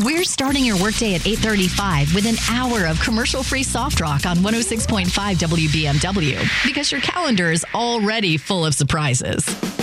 We're starting your workday at 8:35 with an hour of commercial-free soft rock on 106.5 WBMW because your calendar is already full of surprises.